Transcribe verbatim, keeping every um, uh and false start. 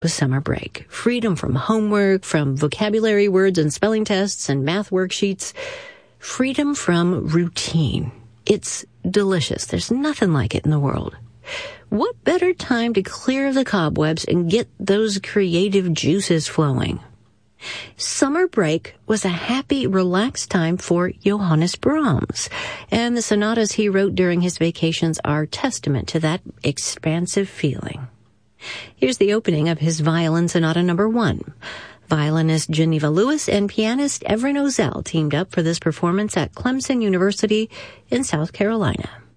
was summer break. Freedom from homework, from vocabulary words and spelling tests and math worksheets. Freedom from routine. It's delicious. There's nothing like it in the world. What better time to clear the cobwebs and get those creative juices flowing? Summer break was a happy, relaxed time for Johannes Brahms, and the sonatas he wrote during his vacations are testament to that expansive feeling. Here's the opening of his Violin Sonata number one. Violinist Geneva Lewis and pianist Evren Ozel teamed up for this performance at Clemson University in South Carolina.